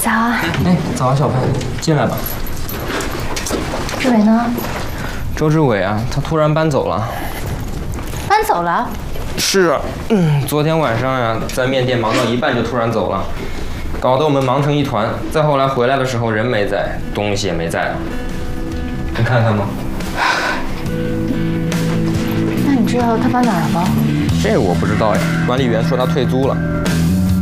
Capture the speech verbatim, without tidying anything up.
早啊！ 哎，早啊，小潘，进来吧。 志伟呢？ 周志伟啊，他突然搬走了。 搬走了？ 是啊，嗯，昨天晚上呀、啊，在面店忙到一半就突然走了，搞得我们忙成一团。再后来回来的时候，人没在，东西也没在了。你看看吧。 那你知道他搬哪儿了吗？ 这我不知道呀，管理员说他退租了。